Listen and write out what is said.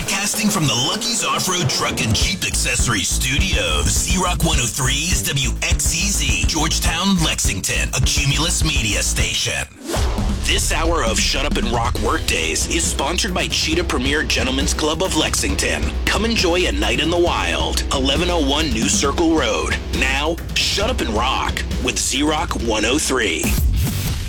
Broadcasting from the Lucky's Off-Road Truck and Jeep Accessories Studios. Z-Rock 103's WXCZ, Georgetown, Lexington, a Cumulus media station. This hour of Shut Up and Rock Workdays is sponsored by Cheetah Premier Gentlemen's Club of Lexington. Come enjoy a night in the wild. 1101 New Circle Road. Now, Shut Up and Rock with Z-Rock 103.